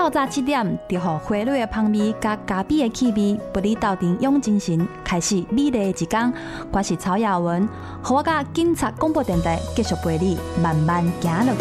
透早7点，就互花蕊的香味甲咖啡的气味，不离斗阵养精神，开始美丽的一天。我是曹雅文，和我甲警察广播电台继续陪你慢慢行落